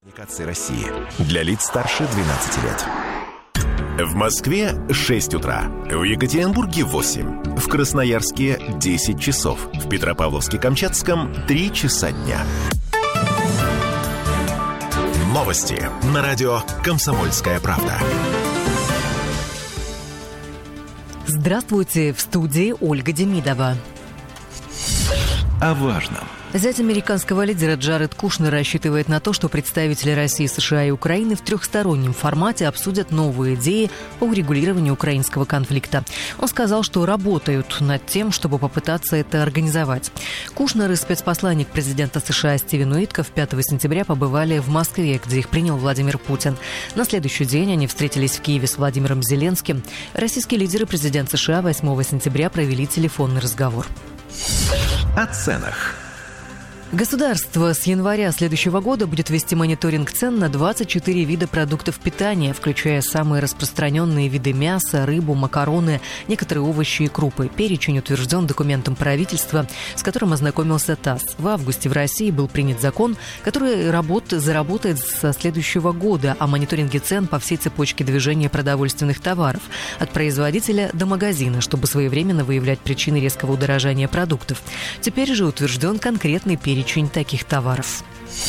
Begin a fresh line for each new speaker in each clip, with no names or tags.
Коммуникации России. Для лиц старше 12 лет. В Москве 6 утра. В Екатеринбурге 8. В Красноярске 10 часов. В Петропавловске-Камчатском 3 часа дня. Новости на радио «Комсомольская правда».
Здравствуйте, в студии Ольга Демидова.
О важном.
Зять американского лидера Джаред Кушнер рассчитывает на то, что представители России, США и Украины в трехстороннем формате обсудят новые идеи по урегулированию украинского конфликта. Он сказал, что работают над тем, чтобы попытаться это организовать. Кушнер и спецпосланник президента США Стивен Уитков 5 сентября побывали в Москве, где их принял Владимир Путин. На следующий день они встретились в Киеве с Владимиром Зеленским. Российский лидер и президент США 8 сентября провели телефонный разговор.
О ценах.
Государство с января следующего года будет вести мониторинг цен на 24 вида продуктов питания, включая самые распространенные виды мяса, рыбу, макароны, некоторые овощи и крупы. Перечень утвержден документом правительства, с которым ознакомился ТАСС. В августе в России был принят закон, который заработает со следующего года о мониторинге цен по всей цепочке движения продовольственных товаров, от производителя до магазина, чтобы своевременно выявлять причины резкого удорожания продуктов. Теперь же утвержден конкретный перечень таких товаров.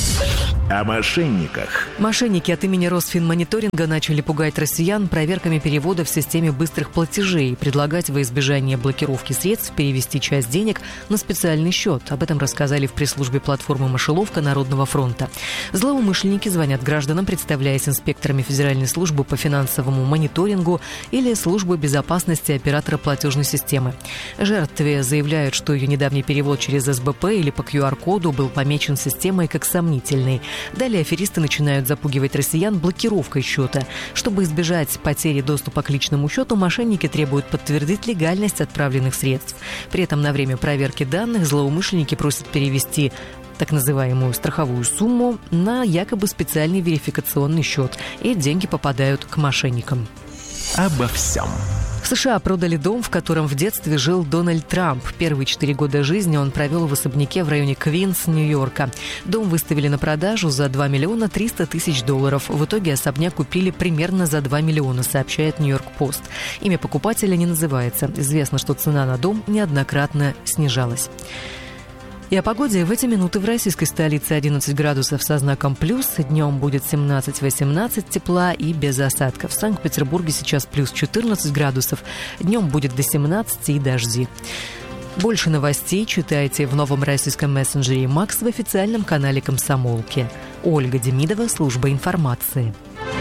О мошенниках.
Мошенники от имени Росфинмониторинга начали пугать россиян проверками перевода в системе быстрых платежей и предлагать во избежание блокировки средств перевести часть денег на специальный счет. Об этом рассказали в пресс-службе платформы «Мышеловка» Народного фронта. Злоумышленники звонят гражданам, представляясь инспекторами Федеральной службы по финансовому мониторингу или службы безопасности оператора платежной системы. Жертве заявляют, что ее недавний перевод через СБП или по QR-коду был помечен системой как сомнительный. Далее аферисты начинают запугивать россиян блокировкой счета. Чтобы избежать потери доступа к личному счету, мошенники требуют подтвердить легальность отправленных средств. При этом на время проверки данных злоумышленники просят перевести так называемую страховую сумму на якобы специальный верификационный счет, и деньги попадают к мошенникам.
Обо всем.
В США продали дом, в котором в детстве жил Дональд Трамп. Первые 4 года жизни он провел в особняке в районе Квинс, Нью-Йорка. Дом выставили на продажу за $2 миллиона 300 тысяч. В итоге особняк купили примерно за $2 миллиона, сообщает Нью-Йорк-Пост. Имя покупателя не называется. Известно, что цена на дом неоднократно снижалась. И о погоде. В эти минуты в российской столице 11 градусов со знаком плюс. Днем будет 17-18 тепла и без осадков. В Санкт-Петербурге сейчас плюс 14 градусов. Днем будет до 17 и дожди. Больше новостей читайте в новом российском мессенджере «Макс» в официальном канале «Комсомолки». Ольга Демидова, служба информации.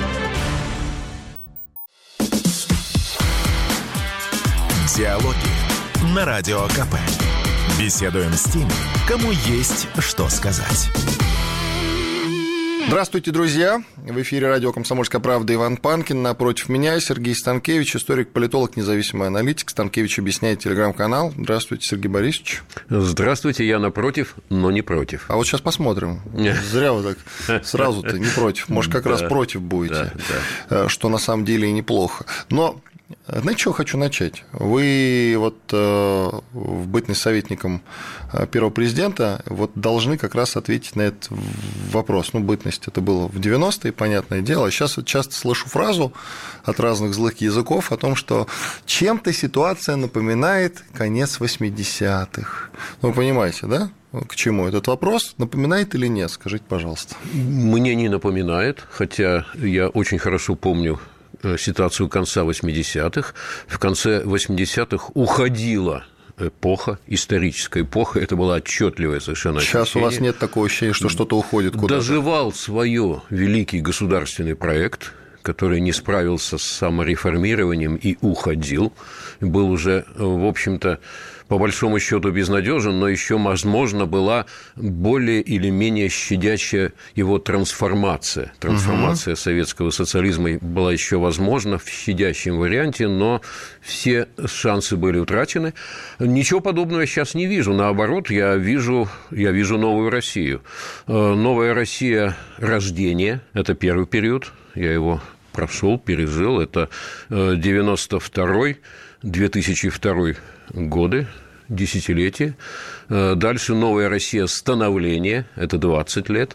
Диалоги на Радио КП. Беседуем с теми, кому есть что сказать.
Здравствуйте, друзья! В эфире радио «Комсомольская правда» Иван Панкин. Напротив меня Сергей Станкевич, историк-политолог, независимый аналитик. Станкевич объясняет телеграм-канал. Здравствуйте, Сергей Борисович.
Здравствуйте, я напротив, но не против.
А вот сейчас посмотрим. Зря вы так сразу-то не против. Может, как раз против будете, что на самом деле и неплохо. Но знаете, чего хочу начать? Вы вот в бытность советником первого президента вот должны как раз ответить на этот вопрос. Ну, бытность это было в 90-е, понятное дело. Сейчас часто слышу фразу от разных злых языков о том, что чем-то ситуация напоминает конец 80-х. Ну, вы понимаете, да? К чему этот вопрос? Напоминает или нет? Скажите, пожалуйста.
Мне не напоминает, хотя я очень хорошо помню ситуацию конца 80-х. В конце 80-х уходила эпоха, историческая эпоха, это была отчетливая совершенно ощущение.
Сейчас у вас нет такого ощущения, что что-то уходит куда-то?
Доживал свое великий государственный проект, который не справился с самореформированием и уходил, был уже, в общем-то, по большому счету безнадежен, но еще, возможно, была более или менее щадящая его трансформация. Трансформация советского социализма была еще возможна в щадящем варианте, но все шансы были утрачены. Ничего подобного я сейчас не вижу. Наоборот, я вижу новую Россию. Новая Россия рождения – это первый период. Я его прошел, пережил. Это 92-й, 2002 годы. десятилетие. Дальше «Новая Россия. Становление» – это 20 лет.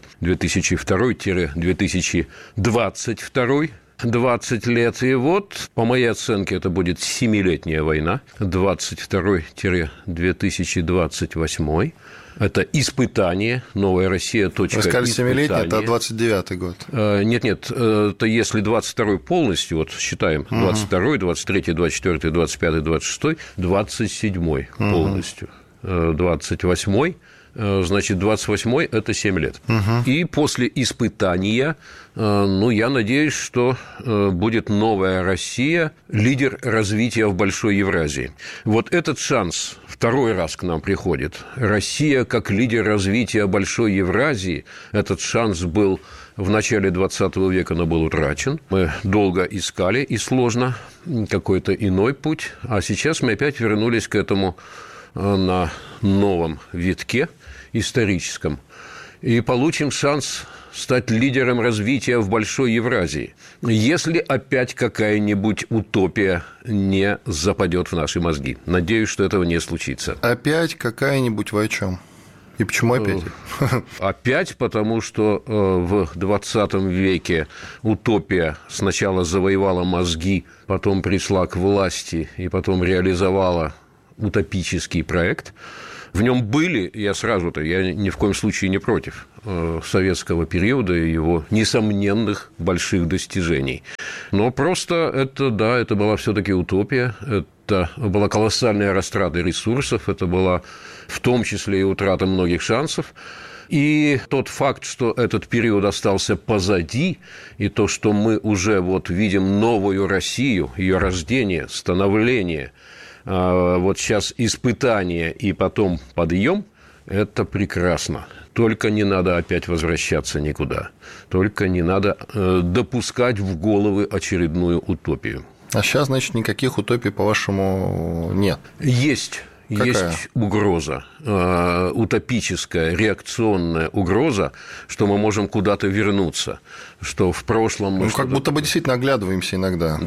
2002-2022 – 20 лет. И вот, по моей оценке, это будет 7-летняя война. 22-2028. Это испытание, «Новая Россия. Точка
Вы сказали, 7-летний, это 29-й год.
Нет, это если 22-й полностью, вот считаем, 22-й, 23-й, 24-й, 25-й, 26-й, 27-й полностью, 28-й. Значит, 28-й – это 7 лет. И после испытания, я надеюсь, что будет новая Россия, лидер развития в Большой Евразии. Вот этот шанс второй раз к нам приходит. Россия как лидер развития Большой Евразии, этот шанс был в начале 20 века, но был утрачен. Мы долго искали, и сложно, какой-то иной путь. А сейчас мы опять вернулись к этому на новом витке историческом и получим шанс стать лидером развития в Большой Евразии, если опять какая-нибудь утопия не западет в наши мозги. Надеюсь, что этого не случится.
Опять какая-нибудь вы о чем? И почему опять?
Опять потому, что в 20 веке утопия сначала завоевала мозги, потом пришла к власти и потом реализовала утопический проект. В нем были, я ни в коем случае не против советского периода и его несомненных больших достижений. Но просто это была все-таки утопия, это была колоссальная растрата ресурсов, это была в том числе и утрата многих шансов. И тот факт, что этот период остался позади, и то, что мы уже видим новую Россию, ее рождение, становление, вот сейчас испытание и потом подъем – это прекрасно. Только не надо опять возвращаться никуда. Только не надо допускать в головы очередную утопию.
А сейчас, значит, никаких утопий, по-вашему, нет?
Есть. Какая? Есть угроза, утопическая, реакционная угроза, что мы можем куда-то вернуться, что в прошлом...
Мы как будто бы действительно оглядываемся иногда.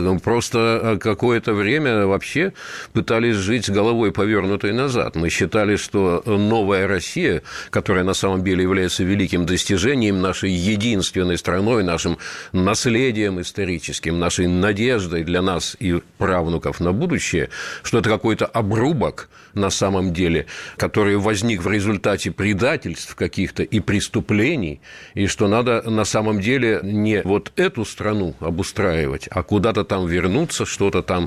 Просто какое-то время вообще пытались жить с головой повернутой назад. Мы считали, что новая Россия, которая на самом деле является великим достижением, нашей единственной страной, нашим наследием историческим, нашей надеждой для нас и правнуков на будущее, что это какой-то обрубок, на самом деле, который возник в результате предательств каких-то и преступлений, и что надо на самом деле не эту страну обустраивать, а куда-то там вернуться, что-то там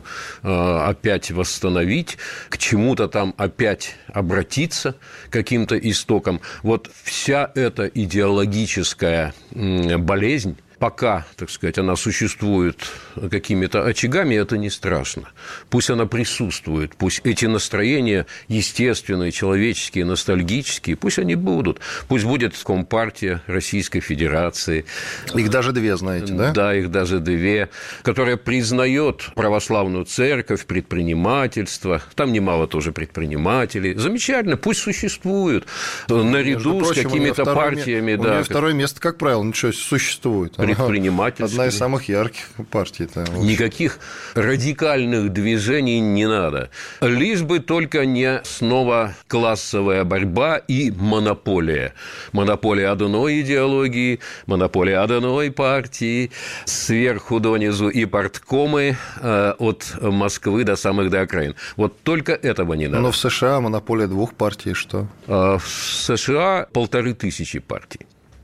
опять восстановить, к чему-то там опять обратиться, к каким-то истокам. Вот вся эта идеологическая болезнь, пока, так сказать, она существует какими-то очагами, это не страшно. Пусть она присутствует, пусть эти настроения естественные, человеческие, ностальгические, пусть они будут. Пусть будет Компартия Российской Федерации.
Их даже две, знаете, да?
Да, их даже две, которая признает православную церковь, предпринимательство. Там немало тоже предпринимателей. Замечательно, пусть существуют. Наряду с какими-то партиями.
У нее второе место, как правило, ничего, существует.
Предпринимательство.
Одна из самых ярких партий.
Никаких радикальных движений не надо. Лишь бы только не снова классовая борьба и монополия. Монополия одной идеологии, монополия одной партии, сверху донизу и парткомы от Москвы до самых до окраин. Вот только этого не надо.
Но в США монополия двух партий, что?
В США 1500 партий.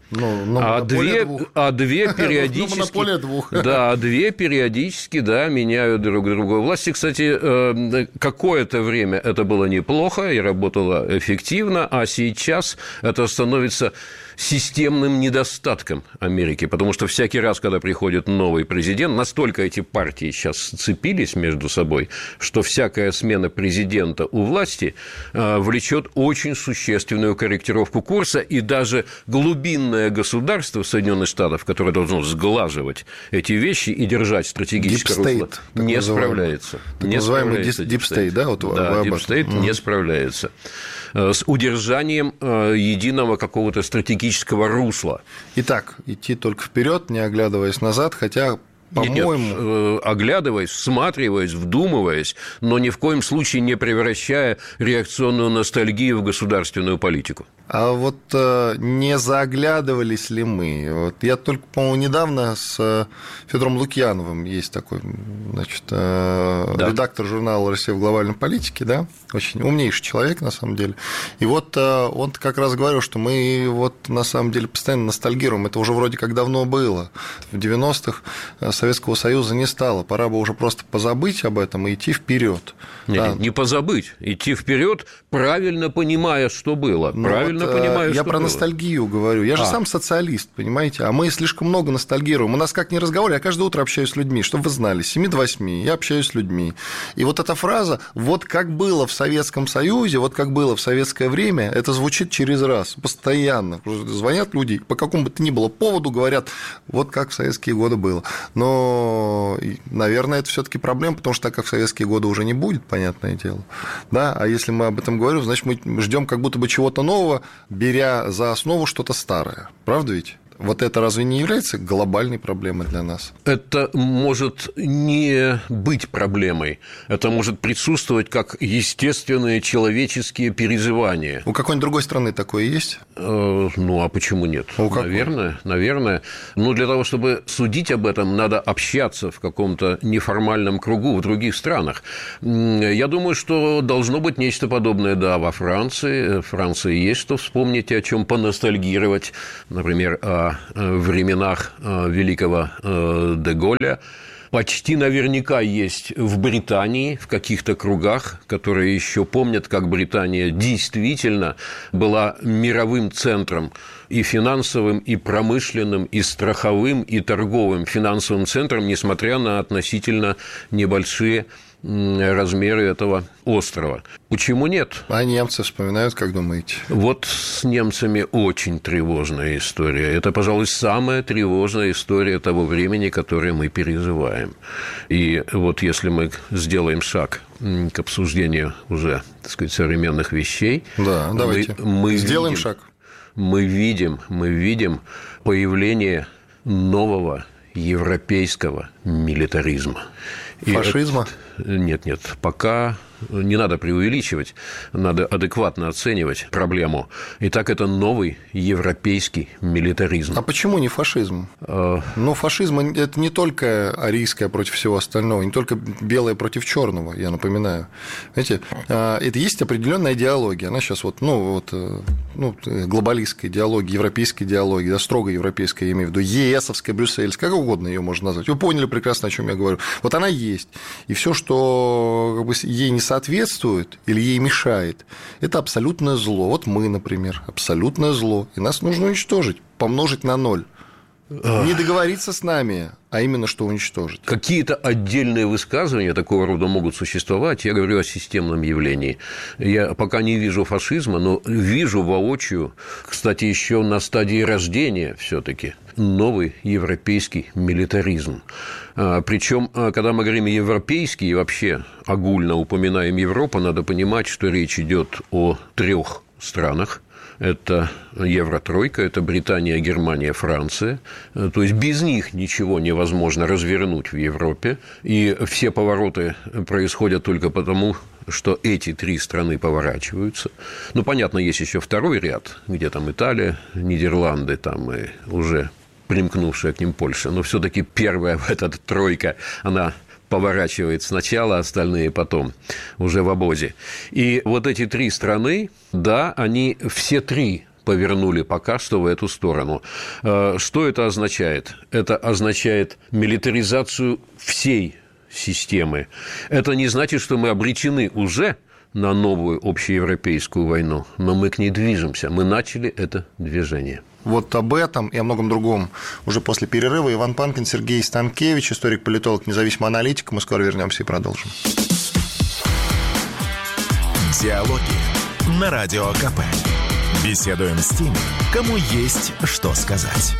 Две периодически...
монополия двух.
Да, две периодически, меняют друг друга. Власти, кстати, какое-то время это было неплохо и работало эффективно, а сейчас это становится системным недостатком Америки, потому что всякий раз, когда приходит новый президент, настолько эти партии сейчас сцепились между собой, что всякая смена президента у власти влечет очень существенную корректировку курса, и даже глубинное государство Соединенных Штатов, которое должно сглаживать эти вещи и держать стратегическое русло, не справляется.
Так называемый дипстейт, да?
Да, дипстейт не справляется с удержанием единого какого-то стратегического русла.
Итак, идти только вперед, не оглядываясь назад, хотя По-моему...
оглядываясь, всматриваясь, вдумываясь, но ни в коем случае не превращая реакционную ностальгию в государственную политику.
А вот не заглядывались ли мы? Вот я только, по-моему, недавно с Федором Лукьяновым, есть такой, значит, редактор журнала «Россия в глобальной политике», да, очень умнейший человек, на самом деле. И вот он как раз говорил, что мы вот на самом деле постоянно ностальгируем. Это уже вроде как давно было. В 90-х Советского Союза не стало. Пора бы уже просто позабыть об этом и идти вперед.
Нет, не позабыть, идти вперед, правильно понимая, что было. Правильно понимаю,
я
что
про
было.
Ностальгию говорю. Я же сам социалист, понимаете? А мы слишком много ностальгируем. У нас как ни разговаривали, я каждое утро общаюсь с людьми. Чтобы вы знали, с 7 до 8 я общаюсь с людьми. И вот эта фраза «вот как было в Советском Союзе, вот как было в советское время», это звучит через раз, постоянно. Звонят люди, по какому бы то ни было поводу говорят, вот как в советские годы было. Но, наверное, это все-таки проблема, потому что так как в советские годы уже не будет, понятное дело. Да? А если мы об этом говорим, значит, мы ждем как будто бы чего-то нового, беря за основу что-то старое. Правда ведь? Вот это разве не является глобальной проблемой для нас?
Это может не быть проблемой. Это может присутствовать как естественные человеческие переживания.
У какой-нибудь другой страны такое есть?
Ну, а почему нет? Наверное. Ну, для того, чтобы судить об этом, надо общаться в каком-то неформальном кругу в других странах. Я думаю, что должно быть нечто подобное, да, во Франции. В Франции есть что вспомнить, о чем поностальгировать. Например, о временах великого де Голля. Почти наверняка есть в Британии, в каких-то кругах, которые еще помнят, как Британия действительно была мировым центром и финансовым, и промышленным, и страховым, и торговым финансовым центром, несмотря на относительно небольшие размеры этого острова. Почему нет?
А немцы вспоминают, как думаете?
Вот с немцами очень тревожная история. Это, пожалуй, самая тревожная история того времени, которое мы переживаем. И вот если мы сделаем шаг к обсуждению уже, так сказать, современных вещей,
да, давайте.
Мы
сделаем
видим,
шаг. Мы
видим появление нового европейского милитаризма.
Фашизма?
Нет, пока не надо преувеличивать, надо адекватно оценивать проблему. Итак, это новый европейский милитаризм.
А почему не фашизм? Ну, фашизм – это не только арийское против всего остального, не только белое против черного, я напоминаю. Знаете, это есть определенная идеология, она сейчас глобалистская идеология, европейская идеология, да, строго европейская, я имею в виду, ЕСовская, брюссельская, как угодно ее можно назвать. Вы поняли прекрасно, о чем я говорю. Вот она есть. И все, что как бы ей не соответствует или ей мешает, это абсолютное зло. Вот мы, например, абсолютное зло. И нас нужно уничтожить, помножить на 0. Не договориться с нами, а именно что уничтожить.
Какие-то отдельные высказывания такого рода могут существовать. Я говорю о системном явлении. Я пока не вижу фашизма, но вижу воочию, кстати, еще на стадии рождения все-таки новый европейский милитаризм. Причем, когда мы говорим европейский и вообще огульно упоминаем Европу, надо понимать, что речь идет о 3 странах. Это Евротройка, это Британия, Германия, Франция. То есть без них ничего невозможно развернуть в Европе. И все повороты происходят только потому, что эти 3 страны поворачиваются. Ну, понятно, есть еще второй ряд, где там Италия, Нидерланды, там и уже примкнувшая к ним Польша. Но все-таки первая в эта тройка, она поворачивает сначала, остальные потом, уже в обозе. И вот эти 3 страны, да, они все 3 повернули пока что в эту сторону. Что это означает? Это означает милитаризацию всей системы. Это не значит, что мы обречены уже на новую общеевропейскую войну, но мы к ней движемся, мы начали это движение.
Вот об этом и о многом другом уже после перерыва. Иван Панкин, Сергей Станкевич, историк-политолог, независимый аналитик. Мы скоро вернемся и продолжим.
Диалоги на Радио КП. Беседуем с теми, кому есть что сказать.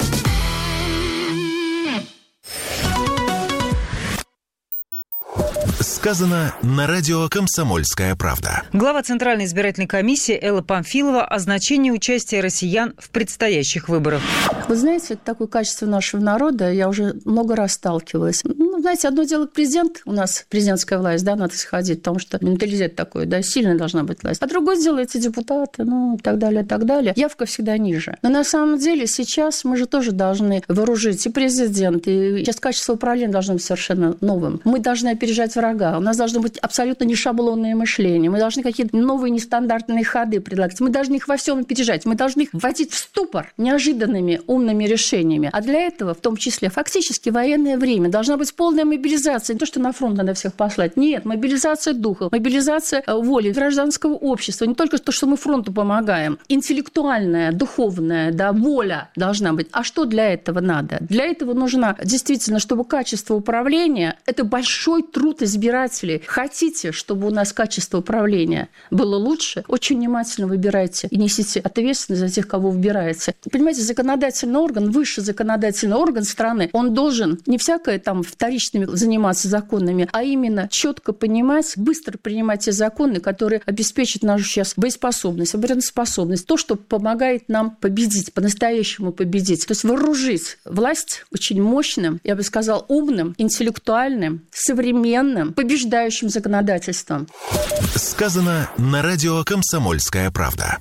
Сказано на радио «Комсомольская правда».
Глава Центральной избирательной комиссии Элла Памфилова о значении участия россиян в предстоящих выборах.
Вы знаете, это такое качество нашего народа, я уже много раз сталкивалась. Знаете, одно дело президент, у нас президентская власть, да, надо сходить, потому что менталитет такой, да, сильная должна быть власть. А другое дело эти депутаты, и так далее, и так далее. Явка всегда ниже. Но на самом деле сейчас мы же тоже должны вооружить и президент, и сейчас качество управления должно быть совершенно новым. Мы должны опережать врага, у нас должно быть абсолютно не шаблонное мышление, мы должны какие-то новые нестандартные ходы предлагать, мы должны их во всем опережать, мы должны их вводить в ступор неожиданными умными решениями. А для этого, в том числе, фактически военное время, должна быть полная мобилизация. Не то, что на фронт надо всех послать. Нет, мобилизация духа, мобилизация воли, гражданского общества. Не только то, что мы фронту помогаем. Интеллектуальная, духовная, да, воля должна быть. А что для этого надо? Для этого нужно действительно, чтобы качество управления – это большой труд избирателей. Хотите, чтобы у нас качество управления было лучше? Очень внимательно выбирайте и несите ответственность за тех, кого выбираете. Понимаете, законодательный орган, высший законодательный орган страны, он должен не всякое там вторичными заниматься законами, а именно четко понимать, быстро принимать те законы, которые обеспечат нашу сейчас боеспособность, обороноспособность, то, что помогает нам победить, по-настоящему победить. То есть вооружить власть очень мощным, я бы сказал, умным, интеллектуальным, современным, побеждающим законодательством.
Сказано на радио «Комсомольская правда».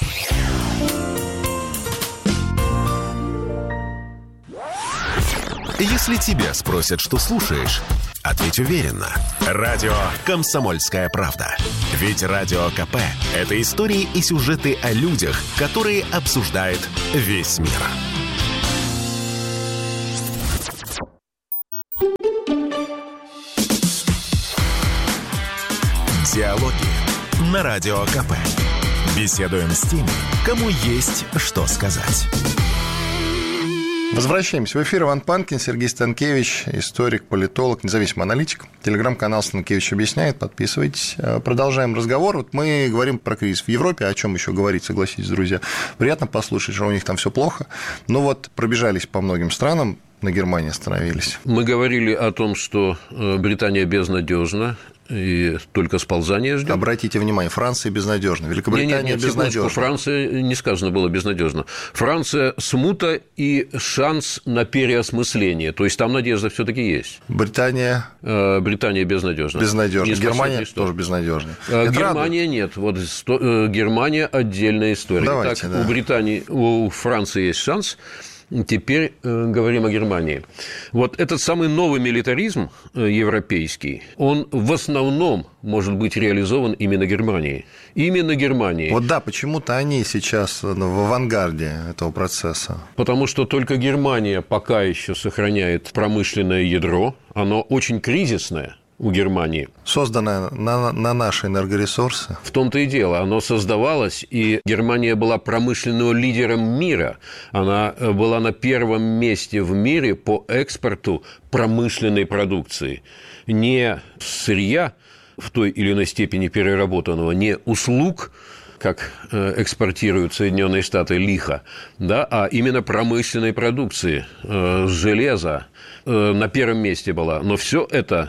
Если тебя спросят, что слушаешь, ответь уверенно. Радио «Комсомольская правда». Ведь Радио КП – это истории и сюжеты о людях, которые обсуждает весь мир. Диалоги на Радио КП. Беседуем с теми, кому есть что сказать.
Возвращаемся в эфир. Иван Панкин, Сергей Станкевич, историк, политолог, независимый аналитик. Телеграм-канал «Станкевич объясняет». Подписывайтесь. Продолжаем разговор. Вот мы говорим про кризис в Европе. О чем еще говорить, согласитесь, друзья. Приятно послушать, что у них там все плохо. Но вот пробежались по многим странам, на Германии остановились.
Мы говорили о том, что Британия безнадежна, и только сползание ждем.
Обратите внимание, Франция безнадежна, Великобритания безнадежна.
Франция не сказано было безнадежна. Франция смута и шанс на переосмысление. То есть там надежда все-таки есть.
Британия
безнадежна.
Безнадежна. Германия тоже безнадежна.
Германия нет. Вот Германия отдельная история.
Давайте,
так, у Франции есть шанс. Теперь говорим о Германии. Вот этот самый новый милитаризм европейский, он в основном может быть реализован именно Германией. Именно Германией.
Вот да, почему-то они сейчас в авангарде этого процесса.
Потому что только Германия пока еще сохраняет промышленное ядро, оно очень кризисное. У Германии.
Созданное на наши энергоресурсы.
В том-то и дело. Оно создавалось, и Германия была промышленным лидером мира. Она была на первом месте в мире по экспорту промышленной продукции. Не сырья в той или иной степени переработанного, не услуг, как экспортируют Соединенные Штаты лихо, да, а именно промышленной продукции, железа на первом месте была. Но все это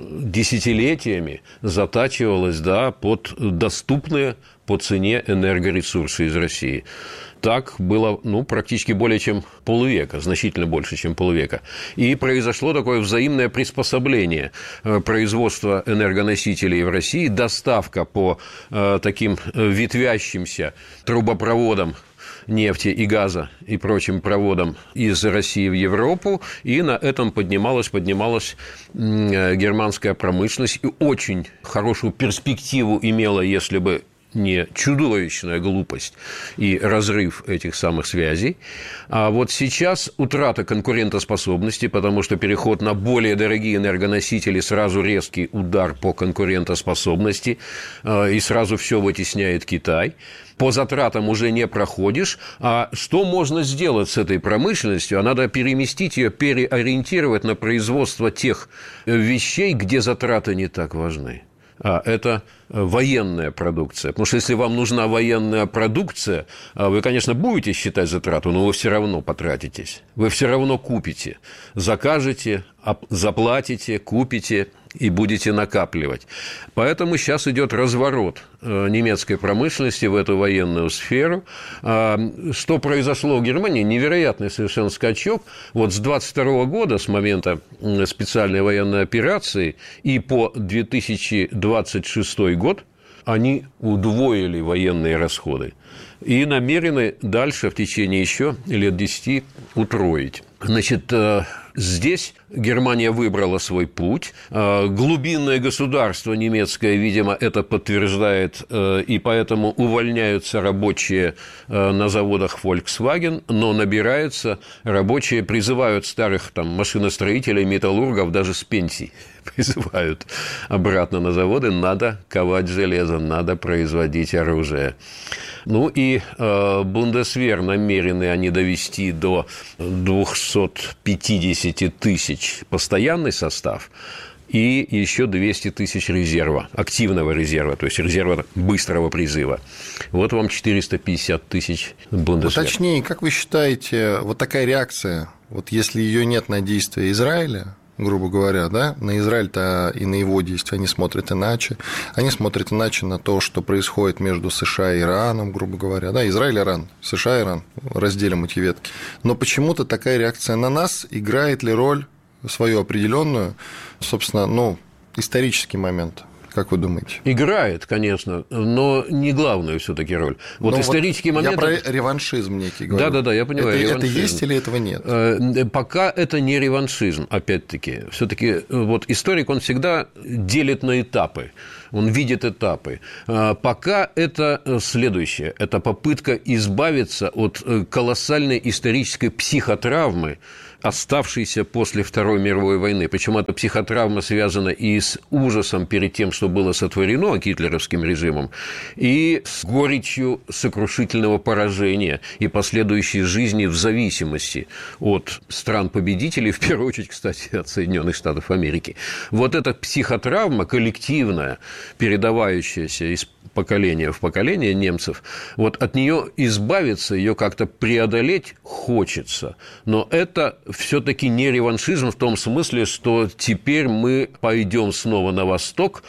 десятилетиями затачивалось, да, под доступные по цене энергоресурсы из России. Так было, практически более чем полвека, значительно больше, чем полвека. И произошло такое взаимное приспособление производства энергоносителей в России, доставка по таким ветвящимся трубопроводам нефти и газа и прочим проводам из России в Европу, и на этом поднималась германская промышленность, и очень хорошую перспективу имела, если бы не чудовищная глупость и разрыв этих самых связей. А вот сейчас утрата конкурентоспособности, потому что переход на более дорогие энергоносители, сразу резкий удар по конкурентоспособности, и сразу все вытесняет Китай. По затратам уже не проходишь. А что можно сделать с этой промышленностью? А надо переместить ее, переориентировать на производство тех вещей, где затраты не так важны. А это военная продукция. Потому что если вам нужна военная продукция, вы, конечно, будете считать затрату, но вы все равно потратитесь. Вы все равно купите. Закажете, заплатите, купите. и будете накапливать. Поэтому сейчас идет разворот немецкой промышленности в эту военную сферу. Что произошло в Германии? Невероятный совершенно скачок. Вот с 22 года, с момента специальной военной операции, и по 2026 год они удвоили военные расходы и намерены дальше в течение еще лет 10 утроить. Значит, здесь Германия выбрала свой путь. Глубинное государство немецкое, видимо, это подтверждает, и поэтому увольняются рабочие на заводах Volkswagen, но набираются рабочие, призывают старых там машиностроителей, металлургов даже с пенсий. Призывают обратно на заводы, надо ковать железо, надо производить оружие. Ну и Бундесвер намерены они довести до 250 тысяч постоянный состав и еще 200 тысяч резерва, активного резерва, то есть резерва быстрого призыва. Вот вам 450 тысяч Бундесвер.
Точнее, как вы считаете, вот такая реакция, вот если ее нет на действия Израиля, грубо говоря, да, на Израиль-то и на его действия они смотрят иначе. Они смотрят иначе на то, что происходит между США и Ираном, грубо говоря. Да, Израиль, Иран, США, Иран, разделим эти ветки. Но почему-то такая реакция на нас играет ли роль свою определенную, собственно, исторический момент? Как вы думаете?
Играет, конечно, но не главную все-таки роль. Вот исторический момент.
Я про реваншизм некий говорю.
Да, я понимаю.
Это есть или этого нет?
Пока это не реваншизм, опять-таки. Все-таки вот историк, он всегда делит на этапы. Он видит этапы. Пока это следующее. Это попытка избавиться от колоссальной исторической психотравмы, оставшейся после Второй мировой войны. Причем эта психотравма связана и с ужасом перед тем, что было сотворено гитлеровским режимом, и с горечью сокрушительного поражения и последующей жизни в зависимости от стран-победителей, в первую очередь, кстати, от Соединенных Штатов Америки. Вот эта психотравма коллективная, передавающаяся из поколения в поколение немцев, вот от нее избавиться, ее как-то преодолеть хочется. Но это все-таки не реваншизм в том смысле, что теперь мы пойдем снова на восток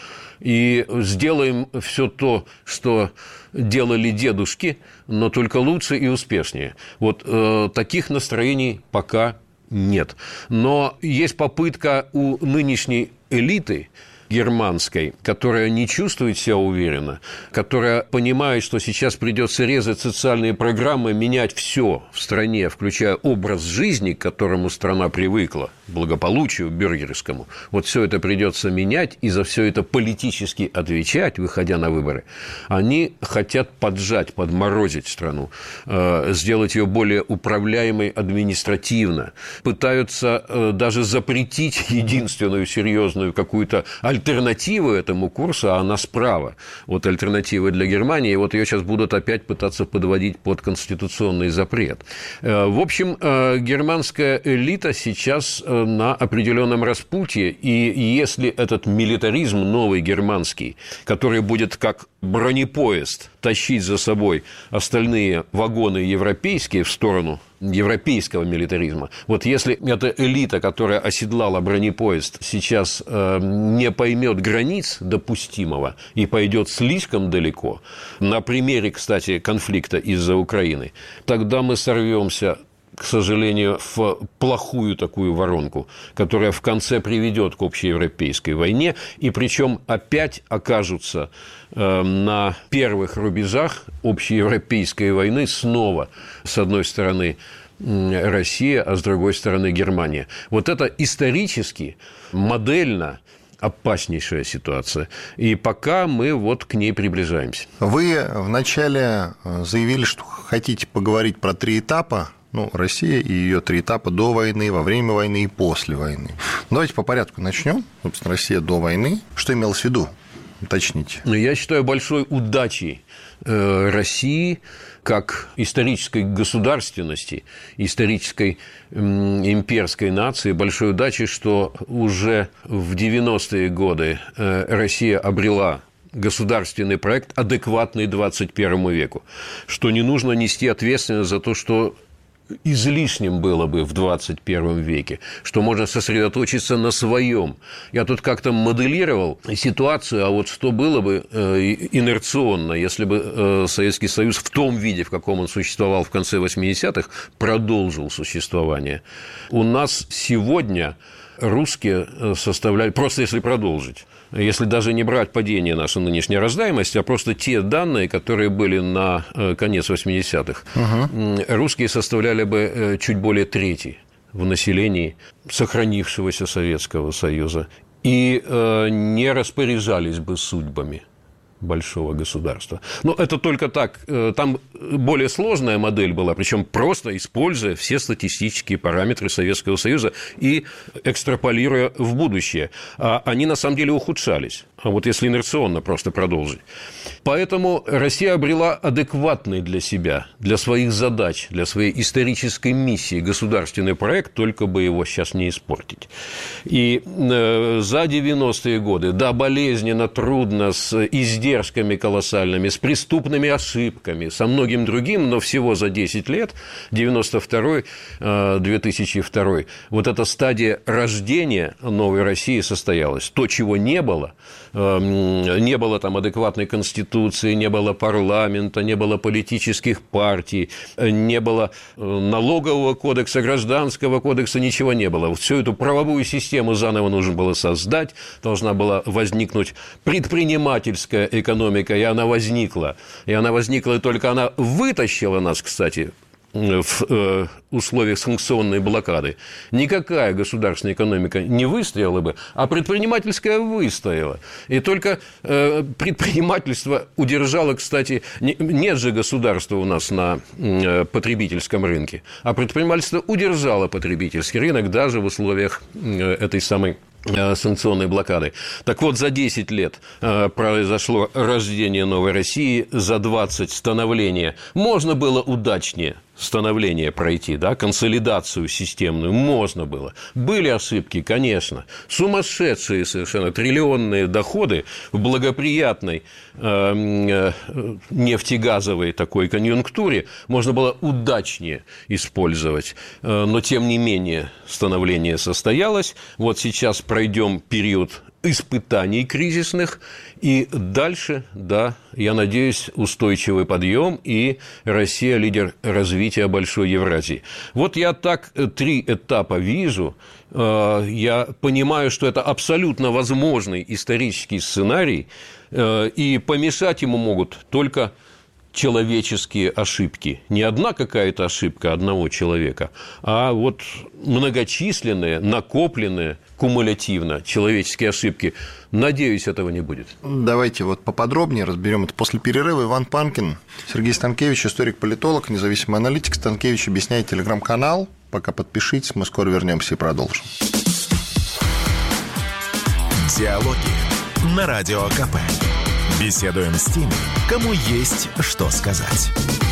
и сделаем все то, что делали дедушки, но только лучше и успешнее. Вот таких настроений пока нет. Но есть попытка у нынешней элиты германской, которая не чувствует себя уверенно, которая понимает, что сейчас придется резать социальные программы, менять все в стране, включая образ жизни, к которому страна привыкла, благополучию бюргерскому. Вот все это придется менять и за все это политически отвечать, выходя на выборы. Они хотят поджать, подморозить страну, сделать ее более управляемой административно, пытаются даже запретить единственную серьезную какую-то альтернативу этому курсу, а она справа. Вот альтернатива для Германии, и вот ее сейчас будут опять пытаться подводить под конституционный запрет. В общем, германская элита сейчас на определенном распутье, и если этот милитаризм новый германский, который будет как бронепоезд тащить за собой остальные вагоны европейские в сторону европейского милитаризма. Вот если эта элита, которая оседлала бронепоезд, сейчас не поймет границ допустимого и пойдет слишком далеко, на примере, кстати, конфликта из-за Украины, тогда мы сорвемся, к сожалению, в плохую такую воронку, которая в конце приведет к общеевропейской войне, и причем опять окажутся на первых рубежах общеевропейской войны снова, с одной стороны, Россия, а с другой стороны Германия. Вот это исторически, модельно опаснейшая ситуация. И пока мы вот к ней приближаемся.
Вы вначале заявили, что хотите поговорить про 3 этапа. Россия и ее 3 этапа до войны, во время войны и после войны. Давайте по порядку начнем. Собственно, Россия до войны. Что имелось в виду? Уточните.
Я считаю большой удачей России как исторической государственности, исторической имперской нации, большой удачей, что уже в 90-е годы Россия обрела государственный проект, адекватный 21 веку, что не нужно нести ответственность за то, что излишним было бы в 21 веке, что можно сосредоточиться на своем. Я тут как-то моделировал ситуацию, а вот что было бы инерционно, если бы Советский Союз в том виде, в каком он существовал в конце 80-х, продолжил существование. У нас сегодня русские составляют, просто если продолжить, если даже не брать падение нашей нынешней рождаемости, а просто те данные, которые были на конец 80-х, русские составляли бы чуть более трети в населении сохранившегося Советского Союза и не распоряжались бы судьбами большого государства. Но это только так. Там более сложная модель была, причем просто используя все статистические параметры Советского Союза и экстраполируя в будущее. А они на самом деле ухудшались. А вот если инерционно просто продолжить. Поэтому Россия обрела адекватный для себя, для своих задач, для своей исторической миссии государственный проект, только бы его сейчас не испортить. И за 90-е годы, да, болезненно, трудно, с издержками колоссальными, с преступными ошибками, со многим другим, но всего за 10 лет, 92-й, 2002-й, вот эта стадия рождения новой России состоялась. То, чего не было там адекватной конституции, не было парламента, не было политических партий, не было налогового кодекса, гражданского кодекса, ничего не было. Всю эту правовую систему заново нужно было создать, должна была возникнуть предпринимательская экономика, и она возникла. И она возникла, и только она вытащила нас, кстати, в условиях санкционной блокады. Никакая государственная экономика не выстояла бы, а предпринимательская выстояла. И только предпринимательство удержало, кстати, нет же государства у нас на потребительском рынке, а предпринимательство удержало потребительский рынок даже в условиях этой самой санкционной блокады. Так вот, за 10 лет произошло рождение новой России, за 20 становление. Можно было удачнее становление пройти, да, консолидацию системную можно было. Были ошибки, конечно. Сумасшедшие совершенно триллионные доходы в благоприятной нефтегазовой такой конъюнктуре можно было удачнее использовать. Но, тем не менее, становление состоялось. Вот сейчас пройдем период испытаний кризисных, и дальше, да, я надеюсь, устойчивый подъем, и Россия лидер развития большой Евразии. Вот я так 3 этапа вижу, я понимаю, что это абсолютно возможный исторический сценарий, и помешать ему могут только человеческие ошибки. Не одна какая-то ошибка одного человека, а вот многочисленные, накопленные кумулятивно человеческие ошибки. Надеюсь, этого не будет.
Давайте вот поподробнее разберем это. После перерыва Иван Панкин, Сергей Станкевич, историк-политолог, независимый аналитик. Станкевич объясняет, телеграм-канал. Пока подпишитесь, мы скоро вернемся и продолжим.
Диалоги на Радио КП. Беседуем с теми, кому есть что сказать.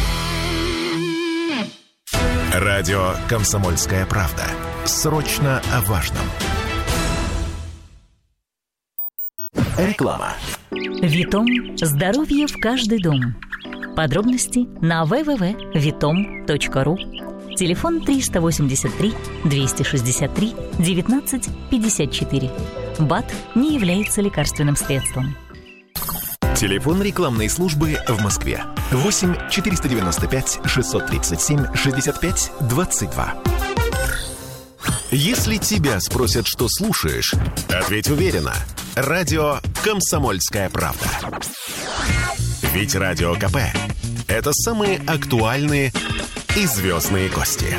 Радио «Комсомольская правда». Срочно о важном. Реклама.
Витом. Здоровье в каждый дом. Подробности на www.vitom.ru. Телефон 383 263 19 54. БАД не является лекарственным средством.
Телефон рекламной службы в Москве. 8 495 637 65 22. Если тебя спросят, что слушаешь, ответь уверенно. Радио «Комсомольская правда». Ведь Радио КП – это самые актуальные и звездные гости.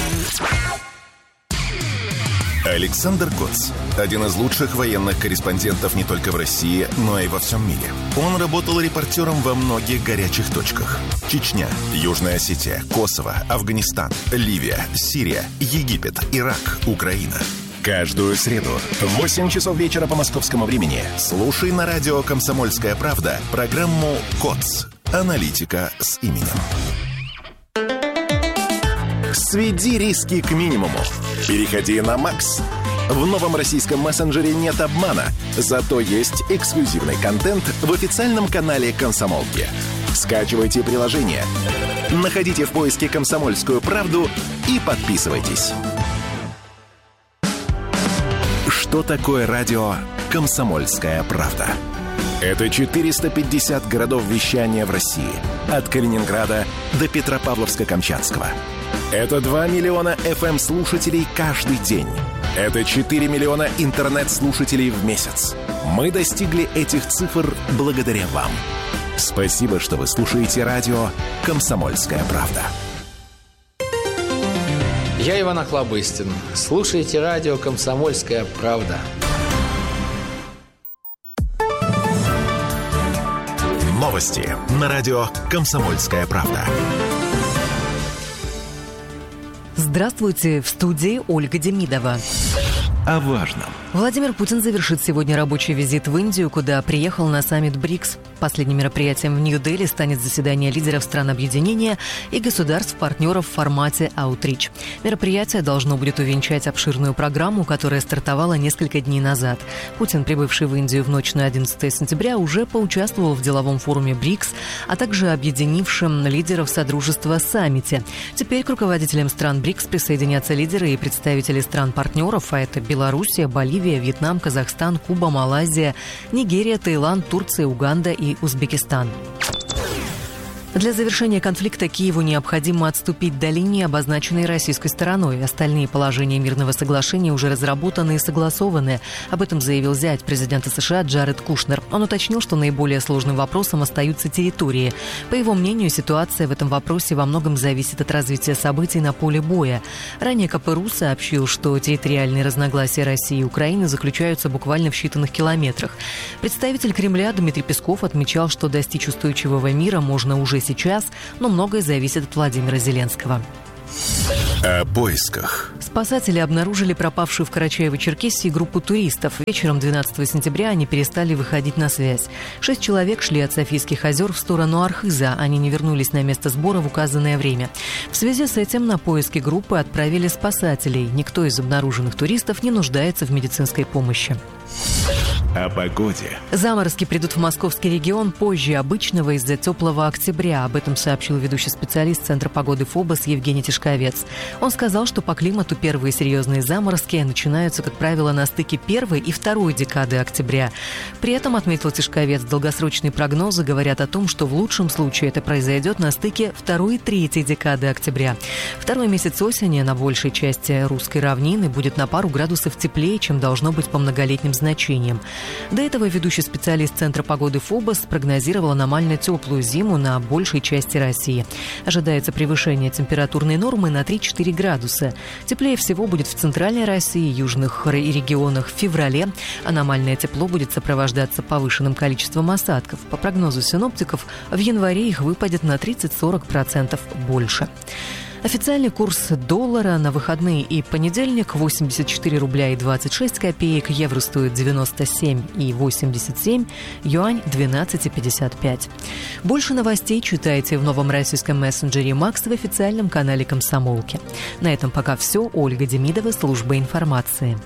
Александр Коц – один из лучших военных корреспондентов не только в России, но и во всем мире. Он работал репортером во многих горячих точках. Чечня, Южная Осетия, Косово, Афганистан, Ливия, Сирия, Египет, Ирак, Украина. Каждую среду в 8 часов вечера по московскому времени слушай на радио «Комсомольская правда» программу «КОЦ. Аналитика с именем». Сведи риски к минимуму. Переходи на Макс. В новом российском мессенджере нет обмана, зато есть эксклюзивный контент в официальном канале «Комсомолки». Скачивайте приложение. Находите в поиске «Комсомольскую правду» и подписывайтесь. Что такое радио «Комсомольская правда»? Это 450 городов вещания в России. От Калининграда до Петропавловска-Камчатского. Это 2 миллиона FM-слушателей каждый день. Это 4 миллиона интернет-слушателей в месяц. Мы достигли этих цифр благодаря вам. Спасибо, что вы слушаете радио «Комсомольская правда».
Я Иван Охлобыстин. Слушайте радио «Комсомольская правда».
Новости на радио «Комсомольская правда».
Здравствуйте, в студии Ольга Демидова.
О важном.
Владимир Путин завершит сегодня рабочий визит в Индию, куда приехал на саммит БРИКС. Последним мероприятием в Нью-Дели станет заседание лидеров стран объединения и государств-партнеров в формате «Аутрич». Мероприятие должно будет увенчать обширную программу, которая стартовала несколько дней назад. Путин, прибывший в Индию в ночь на 11 сентября, уже поучаствовал в деловом форуме БРИКС, а также объединившем лидеров Содружества саммите. Теперь к руководителям стран БРИКС присоединятся лидеры и представители стран-партнеров, а это Белоруссия, Боливия, Вьетнам, Казахстан, Куба, Малайзия, Нигерия, Таиланд, Турция, Уганда и Узбекистан. Для завершения конфликта Киеву необходимо отступить до линии, обозначенной российской стороной. Остальные положения мирного соглашения уже разработаны и согласованы. Об этом заявил зять президента США Джаред Кушнер. Он уточнил, что наиболее сложным вопросом остаются территории. По его мнению, ситуация в этом вопросе во многом зависит от развития событий на поле боя. Ранее КПРУ сообщил, что территориальные разногласия России и Украины заключаются буквально в считанных километрах. Представитель Кремля Дмитрий Песков отмечал, что достичь устойчивого мира можно уже сейчас, но многое зависит от Владимира Зеленского.
О поисках.
Спасатели обнаружили пропавшую в Карачаево-Черкесии группу туристов. Вечером 12 сентября они перестали выходить на связь. 6 человек шли от Софийских озер в сторону Архыза. Они не вернулись на место сбора в указанное время. В связи с этим на поиски группы отправили спасателей. Никто из обнаруженных туристов не нуждается в медицинской помощи.
О погоде.
Заморозки придут в московский регион позже обычного из-за теплого октября. Об этом сообщил ведущий специалист Центра погоды ФОБОС Евгений Тишковец. Он сказал, что по климату первые серьезные заморозки начинаются, как правило, на стыке первой и второй декады октября. При этом, отметил Тишковец, долгосрочные прогнозы говорят о том, что в лучшем случае это произойдет на стыке второй и третьей декады октября. Второй месяц осени на большей части русской равнины будет на пару градусов теплее, чем должно быть по многолетним значениям. До этого ведущий специалист Центра погоды ФОБОС прогнозировал аномально теплую зиму на большей части России. Ожидается превышение температурной нормы на 3-4 градуса. Теплее всего будет в центральной России, южных регионах в феврале. Аномальное тепло будет сопровождаться повышенным количеством осадков. По прогнозу синоптиков, в январе их выпадет на 30-40% больше. Официальный курс доллара на выходные и понедельник 84 рубля и 26 копеек, евро стоит 97,87, юань 12,55. Больше новостей читайте в новом российском мессенджере Макс в официальном канале «Комсомолки». На этом пока все. Ольга Демидова, служба информации.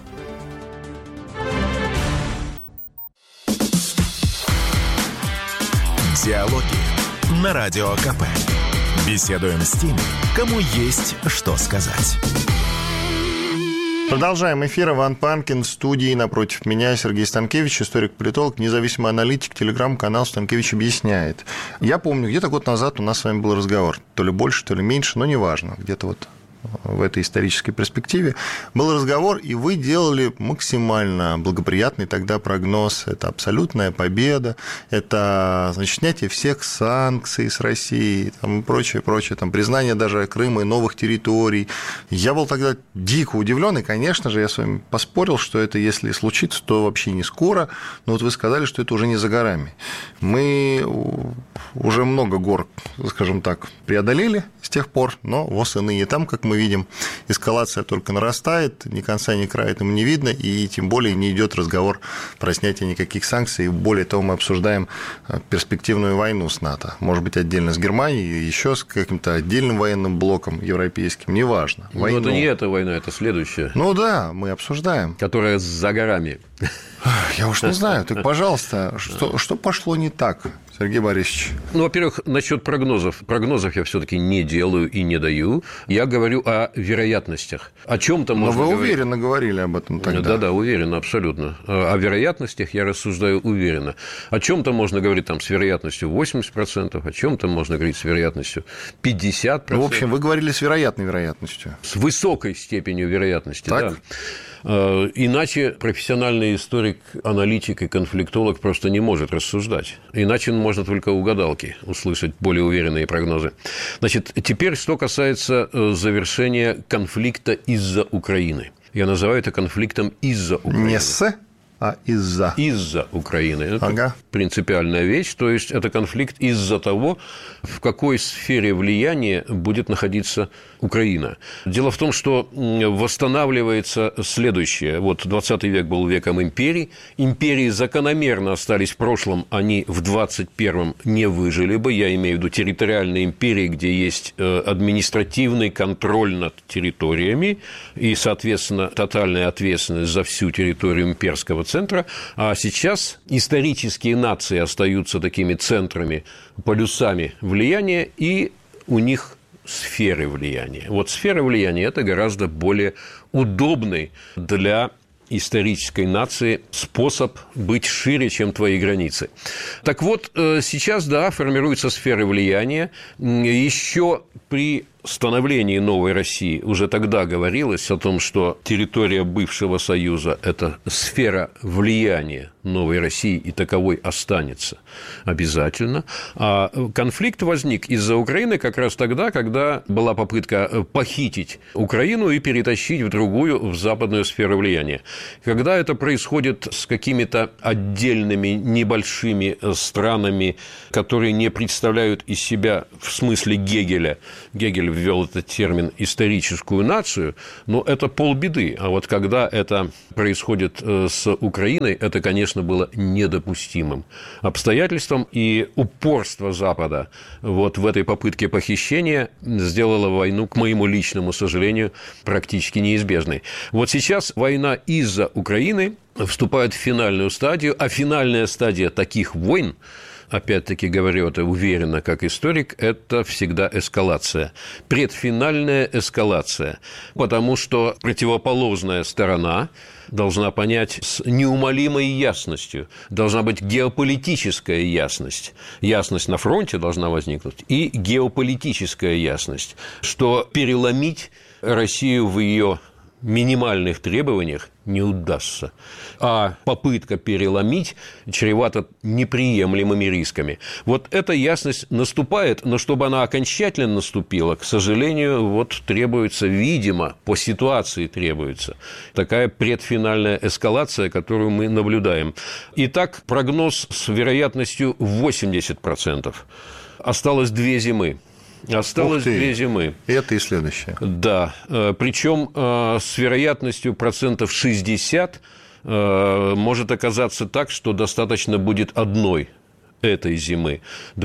Диалоги на Радио КП. Беседуем с теми, кому есть что сказать.
Продолжаем эфир. Иван Панкин в студии. Напротив меня Сергей Станкевич, историк-политолог, независимый аналитик, телеграм-канал «Станкевич объясняет». Я помню, где-то год назад у нас с вами был разговор. То ли больше, то ли меньше, но неважно. Где-то вот в этой исторической перспективе был разговор, и вы делали максимально благоприятный тогда прогноз. Это абсолютная победа, это, значит, снятие всех санкций с России там, и прочее, там, признание даже Крыма и новых территорий. Я был тогда дико удивлен, и, конечно же, я с вами поспорил, что это, если случится, то вообще не скоро, но вот вы сказали, что это уже не за горами. Мы уже много гор, скажем так, преодолели с тех пор, но ВОС иные там, как мы видим, эскалация только нарастает, ни конца, ни края этому не видно, и тем более не идет разговор про снятие никаких санкций. И более того, мы обсуждаем перспективную войну с НАТО. Может быть, отдельно с Германией, еще с каким-то отдельным военным блоком европейским, неважно.
Но это не эта война, это следующая.
Ну да, мы обсуждаем.
Которая за горами.
Я уж не знаю. Так, пожалуйста, что пошло не так, Сергей Борисович.
Ну, во-первых, насчет прогнозов. Прогнозов я все-таки не делаю и не даю. Я говорю о вероятностях. О чем-то можно говорить.
Но вы уверенно говорили об этом тогда.
Да, уверенно, абсолютно. О вероятностях я рассуждаю уверенно. О чем-то можно говорить там с вероятностью 80%, о чем-то можно говорить с вероятностью 50%.
Ну, в общем, вы говорили с вероятной вероятностью.
С высокой степенью вероятности,
так?
Да. Иначе профессиональный историк, аналитик и конфликтолог просто не может рассуждать. Иначе можно только у гадалки услышать более уверенные прогнозы. Значит, теперь, что касается завершения конфликта из-за Украины. Я называю это конфликтом из-за Украины.
Не с, а из-за.
Из-за Украины. Это принципиальная вещь. То есть, это конфликт из-за того, в какой сфере влияния будет находиться Украина. Дело в том, что восстанавливается следующее. Вот 20 век был веком империй. Империи закономерно остались в прошлом, они в 21-м не выжили бы. Я имею в виду территориальные империи, где есть административный контроль над территориями и, соответственно, тотальная ответственность за всю территорию имперского центра. А сейчас исторические нации остаются такими центрами, полюсами влияния, и у них сферы влияния. Вот сфера влияния – это гораздо более удобный для исторической нации способ быть шире, чем твои границы. Так вот, сейчас, да, формируются сферы влияния. Еще при становлении новой России уже тогда говорилось о том, что территория бывшего Союза – это сфера влияния новой России, и таковой останется обязательно. А конфликт возник из-за Украины как раз тогда, когда была попытка похитить Украину и перетащить в другую, в западную сферу влияния. Когда это происходит с какими-то отдельными небольшими странами, которые не представляют из себя в смысле Гегеля, Гегель ввел этот термин «историческую нацию», но это полбеды. А вот когда это происходит с Украиной, это, конечно, было недопустимым обстоятельством, и упорство Запада вот в этой попытке похищения сделало войну, к моему личному сожалению, практически неизбежной. Вот сейчас война из-за Украины вступает в финальную стадию, а финальная стадия таких войн, опять-таки говорю это уверенно как историк, это всегда эскалация. Предфинальная эскалация. Потому что противоположная сторона должна понять с неумолимой ясностью. Должна быть геополитическая ясность. Ясность на фронте должна возникнуть. И геополитическая ясность, что переломить Россию в ее минимальных требованиях не удастся. А попытка переломить чревата неприемлемыми рисками. Вот эта ясность наступает, но чтобы она окончательно наступила, к сожалению, вот требуется, видимо, по ситуации требуется такая предфинальная эскалация, которую мы наблюдаем. Итак, прогноз с вероятностью 80%. Осталось 2 зимы. Осталось 2 зимы.
Это и следующее.
Да. Причем с вероятностью 60% может оказаться так, что достаточно будет одной этой зимы,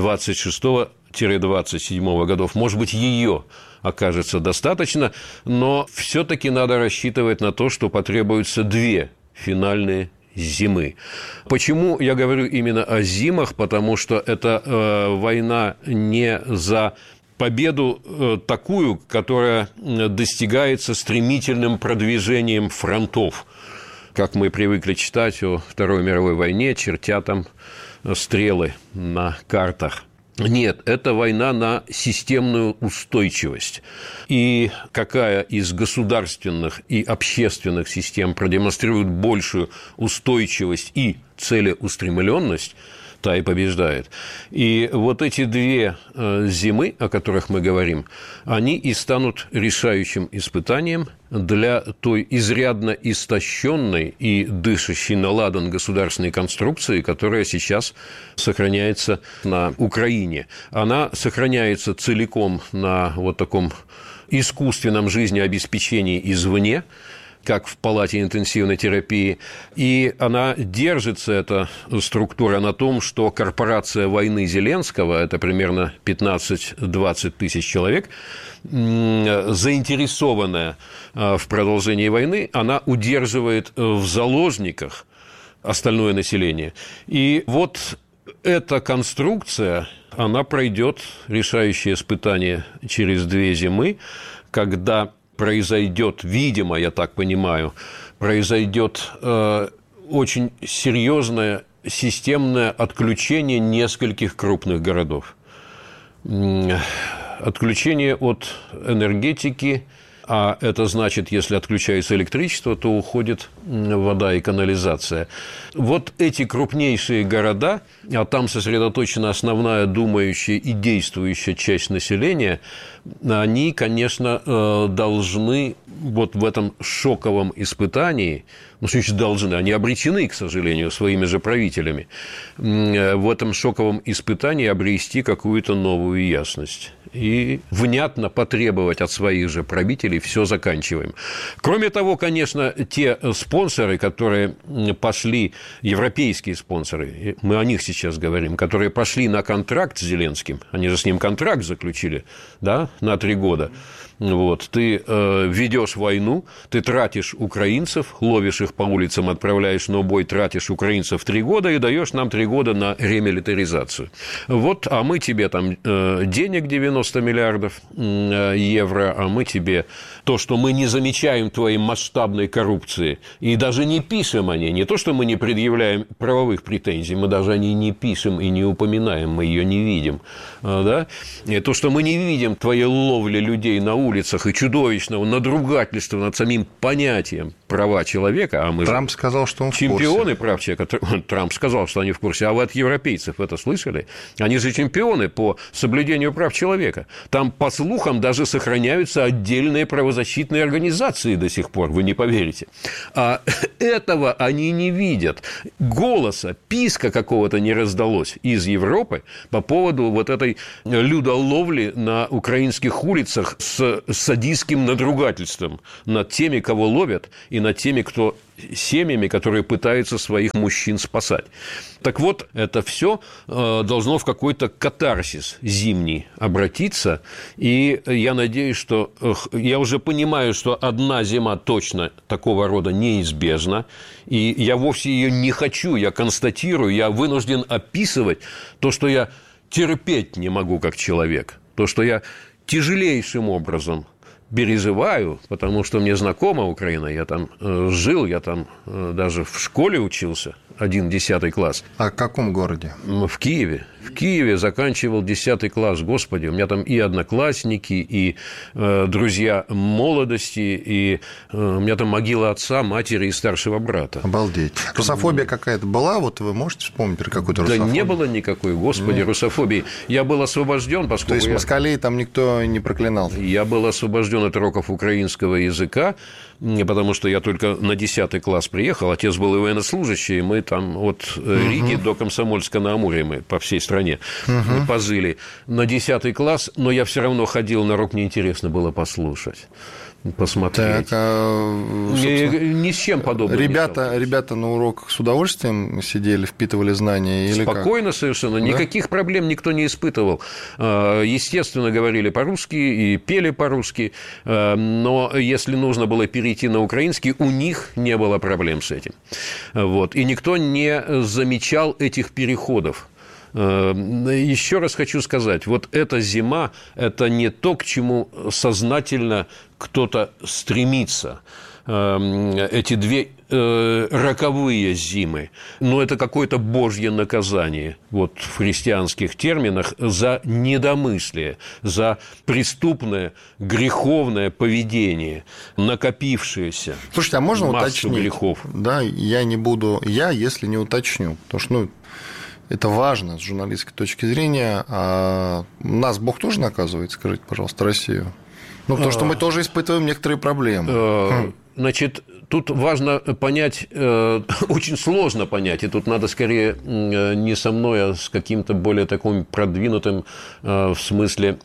26-27 годов. Может быть, ее окажется достаточно, но все-таки надо рассчитывать на то, что потребуется 2 финальные зимы. Почему я говорю именно о зимах? Потому что это война не за победу такую, которая достигается стремительным продвижением фронтов, как мы привыкли читать о Второй мировой войне, чертя там стрелы на картах. Нет, это война на системную устойчивость. И какая из государственных и общественных систем продемонстрирует большую устойчивость и целеустремленность, та и побеждает. И вот эти 2 зимы, о которых мы говорим, они и станут решающим испытанием для той изрядно истощенной и дышащей на ладан государственной конструкции, которая сейчас сохраняется на Украине. Она сохраняется целиком на вот таком искусственном жизнеобеспечении извне, как в палате интенсивной терапии, и она держится, эта структура, на том, что корпорация войны Зеленского, это примерно 15-20 тысяч человек, заинтересованная в продолжении войны, она удерживает в заложниках остальное население. И вот эта конструкция, она пройдет решающее испытание через 2 зимы, когда произойдет, видимо, я так понимаю, произойдет очень серьезное системное отключение нескольких крупных городов. Отключение от энергетики, а это значит, если отключается электричество, то уходит вода и канализация. Вот эти крупнейшие города, а там сосредоточена основная думающая и действующая часть населения, они, конечно, должны вот в этом шоковом испытании, ну, что значит должны, они обречены, к сожалению, своими же правителями, в этом шоковом испытании обрести какую-то новую ясность и внятно потребовать от своих же правителей «все заканчиваем». Кроме того, конечно, те спонсоры, которые пошли, европейские спонсоры, мы о них сейчас говорим, которые пошли на контракт с Зеленским, они же с ним контракт заключили, да, на 3 года. Вот, ты ведешь войну, ты тратишь украинцев, ловишь их по улицам, отправляешь на убой, тратишь украинцев 3 года и даешь нам 3 года на ремилитаризацию. Вот, а мы тебе там денег 90 миллиардов евро, а мы тебе то, что мы не замечаем твоей масштабной коррупции и даже не пишем о ней, не то, что мы не предъявляем правовых претензий, мы даже о ней не пишем и не упоминаем, мы ее не видим, да? И то, что мы не видим твоей ловли людей на улицах и чудовищного надругательства над самим понятием права человека, а мы
Трамп сказал, что он в курсе.
Чемпионы прав человека. Трамп сказал, что они в курсе. А вы от европейцев это слышали? Они же чемпионы по соблюдению прав человека. Там, по слухам, даже сохраняются отдельные правозащитные организации до сих пор, вы не поверите. А этого они не видят. Голоса, писка какого-то не раздалось из Европы по поводу вот этой людоловли на украинских улицах с садистским надругательством над теми, кого ловят, и над теми, кто семьями, которые пытаются своих мужчин спасать. Так вот, это все должно в какой-то катарсис зимний обратиться, и я надеюсь, что я уже понимаю, что одна зима точно такого рода неизбежна, и я вовсе ее не хочу, я констатирую, я вынужден описывать то, что я терпеть не могу как человек, то, что я тяжелейшим образом переживаю, потому что мне знакома Украина, я там жил, я там даже в школе учился, 10 класс.
А в каком городе?
В Киеве. В Киеве заканчивал 10 класс, господи, у меня там и одноклассники, и друзья молодости, и у меня там могила отца, матери и старшего брата.
Обалдеть. Русофобия какая-то была? Вот вы можете вспомнить про какую-то русофобию?
Да не было никакой, господи, русофобии. Я был освобожден, поскольку...
То есть москалей там никто не проклинал?
Я был освобожден от уроков украинского языка, потому что я только на 10 класс приехал, отец был военнослужащий, мы там от Риги до Комсомольска-на-Амуре мы по всей стране пожили на 10 класс, но я все равно ходил на урок, мне интересно было послушать, посмотреть. Ни с чем подобным.
Ребята на уроках с удовольствием сидели, впитывали знания? Или
спокойно
как?
Совершенно. Да? Никаких проблем никто не испытывал. Естественно, говорили по-русски и пели по-русски, но если нужно было перейти на украинский, у них не было проблем с этим. Вот. И никто не замечал этих переходов. Еще раз хочу сказать, вот эта зима – это не то, к чему сознательно кто-то стремится. Эти 2 роковые зимы, но это какое-то божье наказание, вот в христианских терминах, за недомыслие, за преступное, греховное поведение, накопившееся.
Слушайте, а можно
массу
уточнить?
Грехов.
Да, если не уточню, потому что, это важно с журналистской точки зрения. А нас Бог тоже наказывает, скажите, пожалуйста, Россию? Ну, потому что мы тоже испытываем некоторые проблемы.
Значит, тут важно понять, очень сложно понять, и тут надо скорее не со мной, а с каким-то более таким продвинутым, в смысле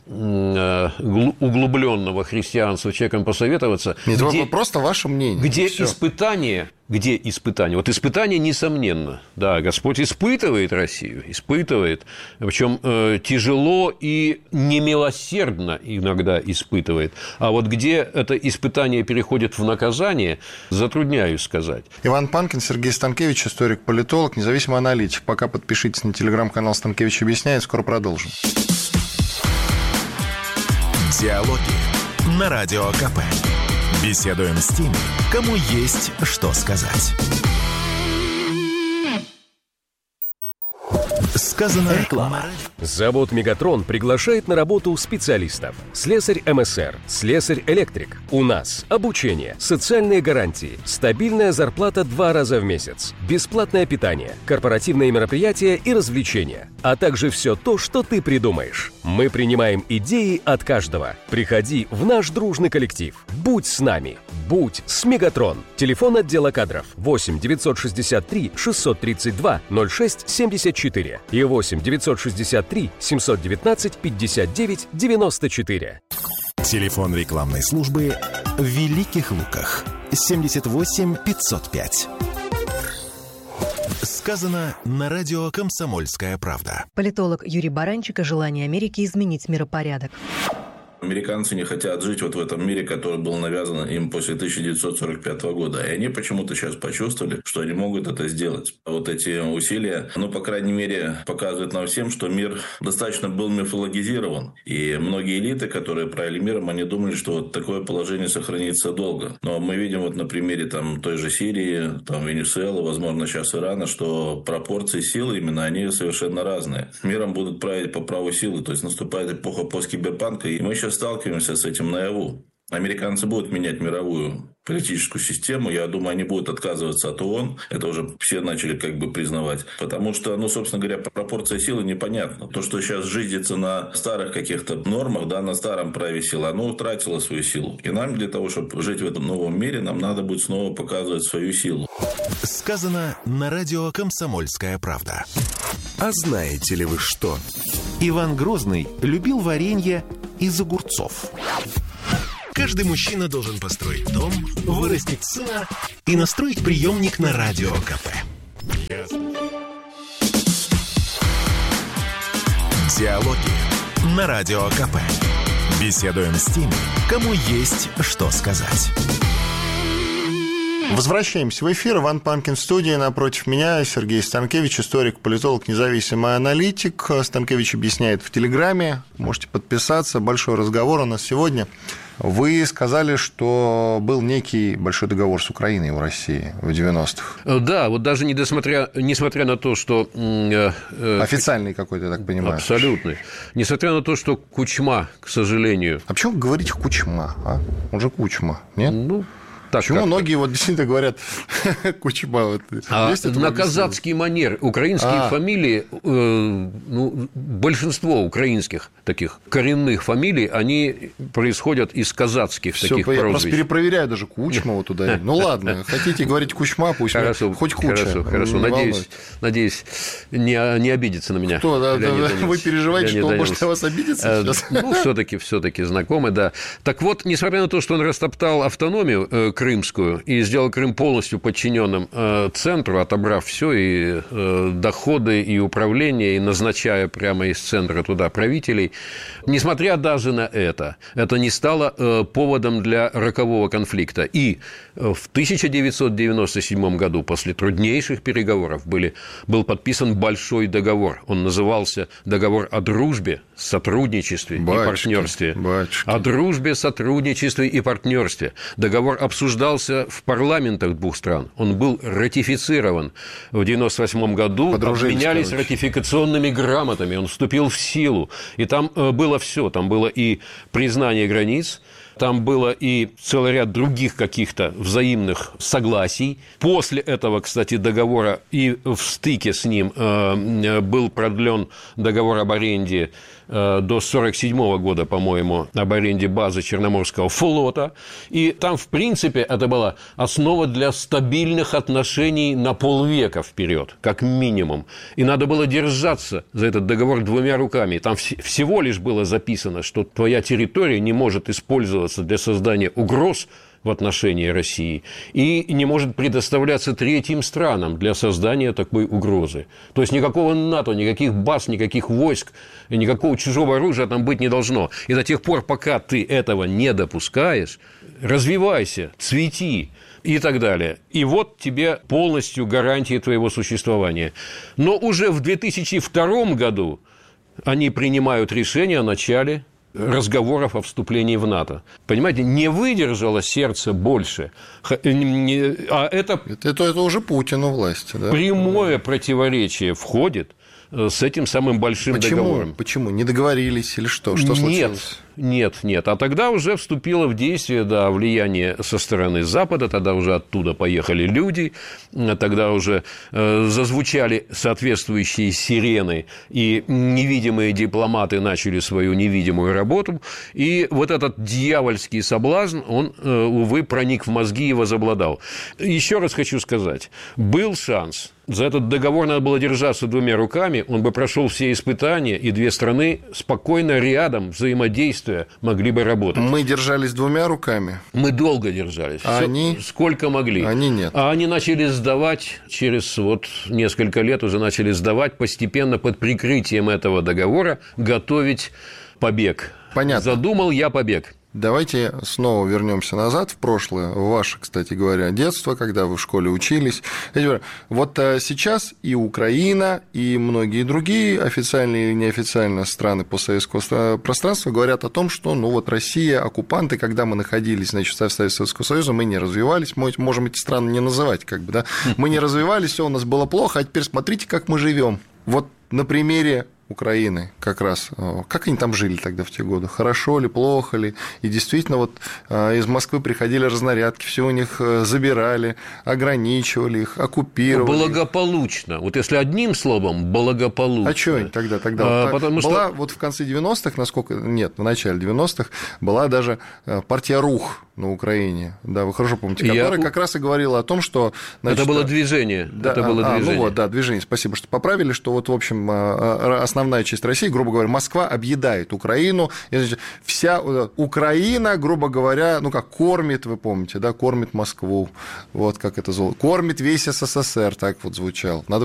углубленного христианства человеком посоветоваться.
Нет, просто ваше мнение.
Где испытание где испытания? Вот испытания, несомненно, да, Господь испытывает Россию, испытывает, причем тяжело и немилосердно иногда испытывает. А вот где это испытание переходит в наказание, затрудняюсь сказать.
Иван Панкин, Сергей Станкевич, историк-политолог, независимый аналитик. Пока подпишитесь на телеграм-канал «Станкевич объясняет», скоро продолжим.
Диалоги на Радио КП. Беседуем с теми, кому есть что сказать. Сказано реклама.
Завод «Мегатрон» приглашает на работу специалистов. Слесарь МСР, слесарь-электрик. У нас обучение, социальные гарантии, стабильная зарплата 2 раза в месяц, бесплатное питание, корпоративные мероприятия и развлечения, а также все то, что ты придумаешь. Мы принимаем идеи от каждого. Приходи в наш дружный коллектив. Будь с нами. Будь с «Мегатрон». Телефон отдела кадров 8 963 632 06 74 и 8 963 719 59 94.
Телефон рекламной службы в Великих Луках 78 505. Сказано на радио «Комсомольская правда».
Политолог Юрий Баранчик о желании Америки изменить миропорядок.
Американцы не хотят жить вот в этом мире, который был навязан им после 1945 года. И они почему-то сейчас почувствовали, что они могут это сделать. Вот эти усилия, по крайней мере, показывают нам всем, что мир достаточно был мифологизирован. И многие элиты, которые правили миром, они думали, что вот такое положение сохранится долго. Но мы видим вот на примере той же Сирии, Венесуэлы, возможно, сейчас Ирана, что пропорции силы именно, они совершенно разные. Миром будут править по праву силы, то есть наступает эпоха посткиберпанка, и мы сейчас сталкиваемся с этим наяву. Американцы будут менять мировую политическую систему. Я думаю, они будут отказываться от ООН. Это уже все начали признавать. Потому что, собственно говоря, пропорция силы непонятна. То, что сейчас жизнится на старых каких-то нормах, на старом праве силы, оно утратило свою силу. И нам для того, чтобы жить в этом новом мире, нам надо будет снова показывать свою силу.
Сказано на радио «Комсомольская правда». А знаете ли вы что? Иван Грозный любил варенье из огурцов. Каждый мужчина должен построить дом, вырастить сына и настроить приемник на радио КП. Диалоги на радио КП. Беседуем с теми, кому есть что сказать.
Возвращаемся в эфир. Иван Панкин в студии. Напротив меня Сергей Станкевич, историк, политолог, независимый аналитик. Станкевич объясняет в Телеграме. Можете подписаться. Большой разговор у нас сегодня. Вы сказали, что был некий большой договор с Украиной у России в 90-х.
Да, вот даже несмотря на то, что...
Официальный какой-то, я так понимаю.
Абсолютный. Несмотря на то, что Кучма, к сожалению...
А почему говорите Кучма? Он же Кучма, нет?
Так,
почему многие действительно говорят Кучма?
На казацкий манер украинские фамилии, большинство украинских таких коренных фамилий, они происходят из казацких таких прозвищ.
Я просто перепроверяю даже Кучма туда. Ладно, хотите говорить Кучма, пусть хоть Куча.
Хорошо. Надеюсь, не обидится на меня.
Кто? Вы переживаете, что он может на вас обидеться сейчас?
Все-таки знакомы, да. Так вот, несмотря на то, что он растоптал автономию крымскую и сделал Крым полностью подчиненным центру, отобрав все, и доходы, и управление, и назначая прямо из центра туда правителей. Несмотря даже на это не стало поводом для рокового конфликта. И в 1997 году, после труднейших переговоров, был подписан большой договор. Он назывался «Договор о дружбе, сотрудничестве и партнерстве». О дружбе, сотрудничестве и партнерстве. Договор обсуждался в парламентах двух стран. Он был ратифицирован в 1998 году. Обменялись ратификационными грамотами. Он вступил в силу. И там было все. Там было и признание границ, там было и целый ряд других каких-то взаимных согласий. После этого, кстати, договора и в стыке с ним был продлен договор об аренде до 1947 года, по-моему, об аренде базы Черноморского флота. И там, в принципе, это была основа для стабильных отношений на полвека вперед, как минимум. И надо было держаться за этот договор двумя руками. Там всего лишь было записано, что твоя территория не может использоваться для создания угроз в отношении России и не может предоставляться третьим странам для создания такой угрозы. То есть никакого НАТО, никаких баз, никаких войск, никакого чужого оружия там быть не должно. И до тех пор, пока ты этого не допускаешь, развивайся, цвети и так далее. И вот тебе полностью гарантии твоего существования. Но уже в 2002 году они принимают решение о начале разговоров о вступлении в НАТО. Понимаете, не выдержало сердце больше. А это
уже Путин у власти. Да?
Прямое противоречие входит с этим самым большим договором.
Почему? Не договорились или что? Что случилось?
Нет. А тогда уже вступило в действие, влияние со стороны Запада, тогда уже оттуда поехали люди, тогда уже зазвучали соответствующие сирены, и невидимые дипломаты начали свою невидимую работу, и вот этот дьявольский соблазн, он, увы, проник в мозги и возобладал. Еще раз хочу сказать, был шанс. За этот договор надо было держаться двумя руками, он бы прошел все испытания, и две страны спокойно рядом, взаимодействуя, могли бы работать.
Мы держались двумя руками?
Мы долго держались.
А они?
Сколько могли.
Они нет.
А они начали сдавать, через несколько лет уже начали сдавать, постепенно под прикрытием этого договора готовить побег.
Понятно.
Задумал я побег.
Давайте снова вернемся назад в прошлое, в ваше, кстати говоря, детство, когда вы в школе учились. Вот сейчас и Украина, и многие другие официальные или неофициальные страны постсоветского пространства говорят о том, что Россия, оккупанты, когда мы находились, в составе Советского Союза, мы не развивались, мы можем эти страны не называть, мы не развивались, все у нас было плохо, а теперь смотрите, как мы живем. Вот на примере Украины как раз. Как они там жили тогда в те годы? Хорошо ли, плохо ли? И действительно, из Москвы приходили разнарядки, все у них забирали, ограничивали их, оккупировали.
Благополучно. Если одним словом, благополучно.
А что они тогда? Была в конце 90-х, в начале 90-х, была даже партия РУХ на Украине, вы хорошо помните, которая как раз и говорила о том, что...
это было движение.
Движение. Спасибо, что поправили, что в общем, основная часть России, грубо говоря, Москва объедает Украину, вся Украина, грубо говоря, кормит, вы помните, кормит Москву, как это звучало, кормит весь СССР, так звучало.